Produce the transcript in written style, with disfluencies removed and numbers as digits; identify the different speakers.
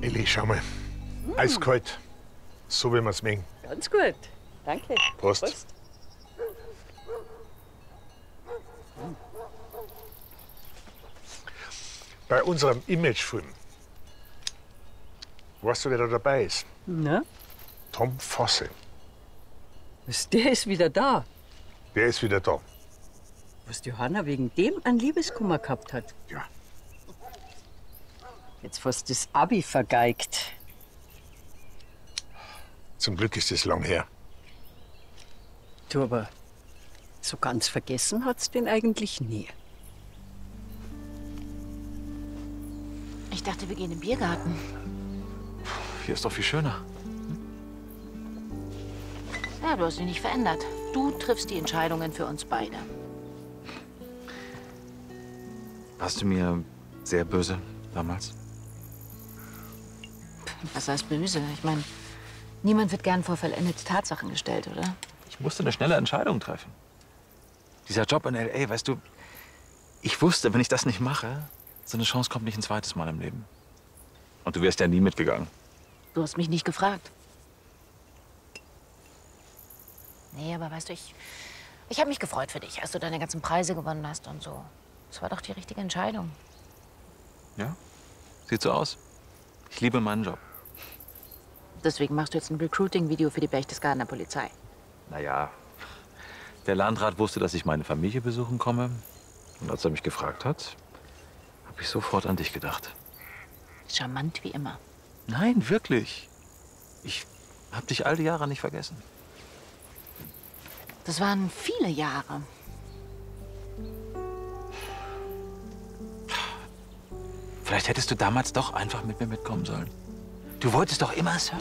Speaker 1: Elli, schau mal. Eiskalt. So wie wir es mögen.
Speaker 2: Ganz gut. Danke.
Speaker 1: Prost. Bei unserem Imagefilm. Weißt du, wer da dabei ist?
Speaker 2: Na,
Speaker 1: Tom Fosse.
Speaker 2: der ist wieder da.
Speaker 1: Der ist wieder da.
Speaker 2: Was Johanna wegen dem einen Liebeskummer gehabt hat.
Speaker 1: Ja.
Speaker 2: Jetzt fast das Abi vergeigt.
Speaker 1: Zum Glück ist es lang her.
Speaker 2: Du, aber so ganz vergessen hat's den eigentlich nie.
Speaker 3: Ich dachte, wir gehen in den Biergarten.
Speaker 4: Hier ist doch viel schöner.
Speaker 3: Ja, du hast dich nicht verändert. Du triffst die Entscheidungen für uns beide.
Speaker 4: Warst du mir sehr böse damals?
Speaker 3: Was heißt böse? Ich meine, niemand wird gern vor vollendete Tatsachen gestellt, oder?
Speaker 4: Ich musste eine schnelle Entscheidung treffen. Dieser Job in L.A., weißt du, ich wusste, wenn ich das nicht mache, so eine Chance kommt nicht ein zweites Mal im Leben. Und du wärst ja nie mitgegangen.
Speaker 3: Du hast mich nicht gefragt. Nee, aber weißt du, ich habe mich gefreut für dich, als du deine ganzen Preise gewonnen hast und so. Das war doch die richtige Entscheidung.
Speaker 4: Ja, sieht so aus. Ich liebe meinen Job.
Speaker 3: Deswegen machst du jetzt ein Recruiting-Video für die Berchtesgadener Polizei.
Speaker 4: Naja, der Landrat wusste, dass ich meine Familie besuchen komme. Und als er mich gefragt hat, habe ich sofort an dich gedacht.
Speaker 3: Charmant wie immer.
Speaker 4: Nein, wirklich. Ich habe dich all die Jahre nicht vergessen.
Speaker 3: Das waren viele Jahre.
Speaker 4: Vielleicht hättest du damals doch einfach mit mir mitkommen sollen. Du wolltest doch immer Sir